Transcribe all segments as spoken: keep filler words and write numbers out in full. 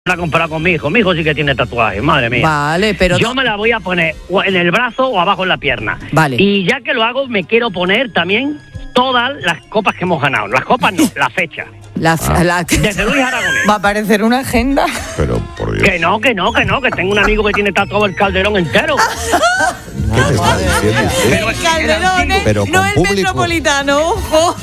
La comparado con mi hijo. Mi hijo sí que tiene tatuajes, madre mía. Vale, pero yo no... me la voy a poner o en el brazo o abajo en la pierna. Vale. Y ya que lo hago, me quiero poner también todas las copas que hemos ganado. Las copas no, la fecha. La, Ah. la... Desde Luis Aragonés. Va a aparecer una agenda. Pero, por Dios. Que no, que no, que no, que tengo un amigo que tiene tatuado el Calderón entero. ¿Qué te está diciendo usted? Pero- El Calderón, ¿eh? Pero no con el público. Metropolitano, ojo.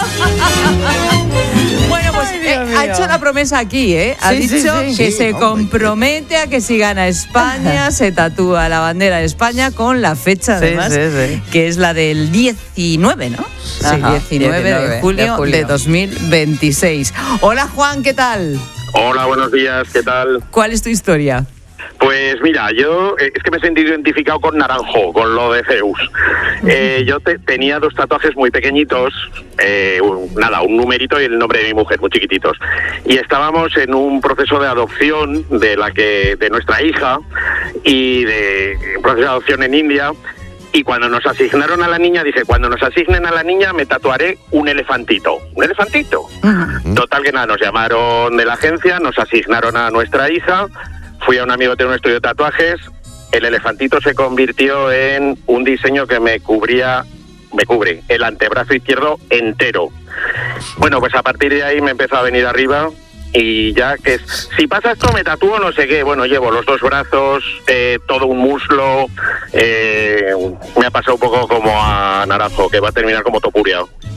Bueno, pues Ay, eh, Dios ha mío. hecho la promesa aquí, ¿eh? Ha Sí, sí, dicho sí. que Sí, se no, compromete a que si gana España, se tatúa la bandera de España con la fecha, Sí, además, sí, sí. que es la del diecinueve, ¿no? Sí, Ajá, diecinueve, de, diecinueve julio de julio. de dos mil veintiséis. Hola, Juan, ¿qué tal? Hola, buenos días, ¿qué tal? ¿Cuál es tu historia? Pues mira, yo eh, es que me he sentido identificado con Naranjo, con lo de Zeus. Eh, yo te- tenía dos tatuajes muy pequeñitos, eh, un- nada, un numerito y el nombre de mi mujer, muy chiquititos. Y estábamos en un proceso de adopción de la que de nuesra hija y de un proceso de adopción en India. Y cuando nos asignaron a la niña, dije, cuando nos asignen a la niña me tatuaré un elefantito. ¿Un elefantito? Total que nada, nos llamaron de la agencia, nos asignaron a nuestra hija, fui a un amigo que tiene un estudio de tatuajes, el elefantito se convirtió en un diseño que me cubría, me cubre el antebrazo izquierdo entero. Bueno, pues a partir de ahí me empezó a venir arriba y ya que es, si pasa esto me tatúo no sé qué, bueno, llevo los dos brazos, eh, todo un muslo, eh, me ha pasado un poco como a Naranjo, que va a terminar como Topuria.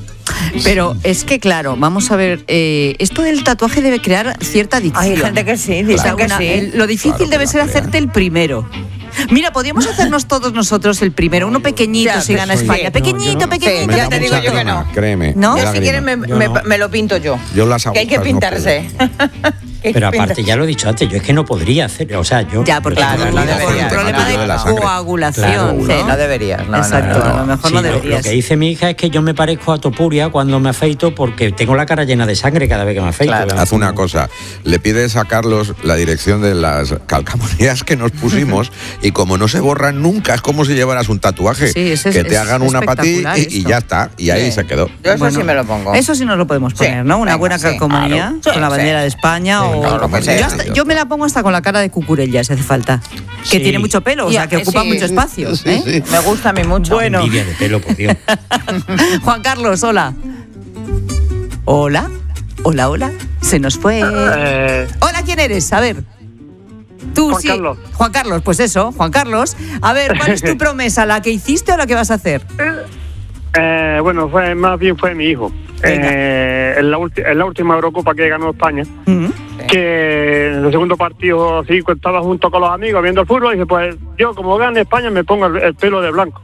Pero es que, claro, vamos a ver, eh, esto del tatuaje debe crear cierta adicción. Hay gente que sí, dicen O sea, que una- sí. el- lo difícil Claro que debe la ser crean. hacerte el primero. Mira, podríamos hacernos todos nosotros el primero, uno pequeñito Ya, si gana sí. España. No, Pequeñito, yo no- pequeñito. Sí, ya da te digo mucha yo que grima, no. Créeme. ¿No? me Yo da si quieres me, grima. me, Yo no. me lo pinto yo. Yo las Que hay que agujas no pintarse. Que hay Pero que aparte, pintar- ya lo he dicho antes, yo es que no podría hacer, o sea, yo... Ya, porque Claro, tú- no por deberías. un problema Yo de la de sangre. coagulación. Claro, ¿no? Sí, no deberías. No, Exacto, no, no, a lo mejor Sí, no lo- deberías. Lo que dice mi hija es que yo me parezco a Topuria cuando me afeito porque tengo la cara llena de sangre cada vez que me afeito. Claro. Haz una cosa, le pides a Carlos la dirección de las calcamonías que nos pusimos y como no se borran nunca, es como si llevaras un tatuaje. Sí, eso es- que te es hagan una para ti espectacular y, y esto. ya está, y ahí Sí. se quedó. Yo eso Bueno, sí me lo pongo. Eso sí nos lo podemos Sí, poner, ¿no? Una venga, buena sí, calcomanía claro. con la Sí, bandera sí. de España Sí, o claro, lo que lo sea. que Yo, sea. hasta- yo me la pongo hasta con la cara de cucurella, si hace falta. Que Sí. tiene mucho pelo, o Ya, sea, que eh, ocupa sí. mucho espacio. Sí, ¿eh? sí. Me gusta a mí mucho. Bueno. Envidia de pelo, por Dios. Juan Carlos, hola. Hola. Hola, hola. Se nos fue. Eh, Hola, ¿quién eres? A ver. Tú Juan sí. Carlos. Juan Carlos, pues eso, Juan Carlos. A ver, ¿cuál es tu promesa? ¿La que hiciste o la que vas a hacer? Eh, bueno, fue más bien fue mi hijo. Venga. Eh, en, la ulti- en la última Eurocopa que ganó España, Mm. que en el segundo partido así que estaba junto con los amigos viendo el fútbol y dije, pues yo como gane España me pongo el, el pelo de blanco.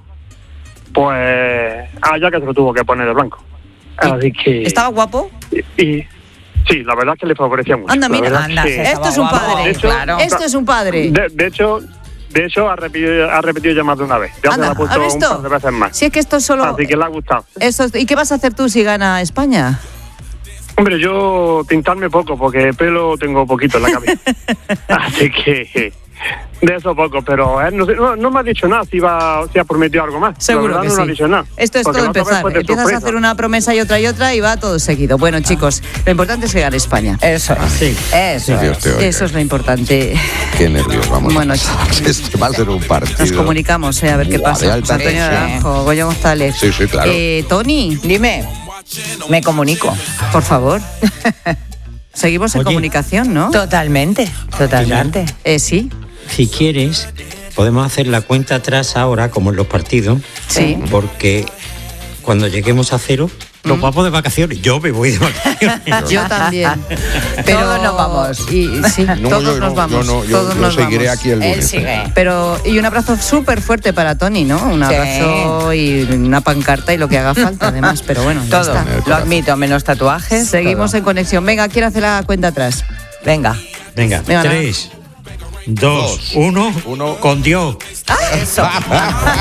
Pues allá que se lo tuvo que poner de blanco. Así que... ¿Estaba guapo? Y, y- sí, la verdad es que le favorecía mucho. Anda, La mira, verdad anda, que- sí. Esto es un Estaba guapo, padre. de hecho, claro. Esto es un padre. de, de hecho, de hecho ha repetido, ha repetido ya más de una vez. Ya se Anda, la ha ¿has puesto un visto? par de veces más. Si es que esto es solo... Así que le ha gustado. Eso es- ¿Y qué vas a hacer tú si gana España? Hombre, yo pintarme poco, porque pelo tengo poquito en la cabeza. Así que de eso poco, pero él no, sé- no, no me ha dicho nada si, va, si ha prometido algo más. Seguro la verdad que no sí. me ha dicho nada. Esto es Porque todo la otra vez empezar. fue de Empiezas a sorpresa. hacer una promesa y otra y otra y va todo seguido. Bueno, chicos, lo importante es que gane España. Eso es. Sí. Eso Dios es. te oiga. Eso es lo importante. Qué nervios, vamos. Bueno, Este va a ser un partido. Nos comunicamos, eh, a ver qué Buah, pasa. de alta José Antonio tensión. Naranjo, Goyo González. Sí, sí, claro. Eh, Tony, Dime, me comunico. por favor. Seguimos en Oye. comunicación, ¿no? Totalmente, totalmente. Eh, sí, Si quieres, podemos hacer la cuenta atrás ahora, como en los partidos, sí. porque cuando lleguemos a cero, nos vamos de vacaciones. Yo me voy de vacaciones. Yo también. Pero Todos nos vamos. Y, sí, No, todos yo no, nos vamos. Yo, no, yo, todos yo nos seguiré vamos. aquí el Él lunes. sigue. Pero, y un abrazo súper fuerte para Tony, ¿no? Un Sí. abrazo y una pancarta y lo que haga falta, además. Pero bueno, ya Todo, está. lo admito, menos tatuajes. Seguimos todo. en conexión. Venga, quiero hacer la cuenta atrás. Venga. Venga, Venga, tres, dos, uno, uno. con Dios. Eso.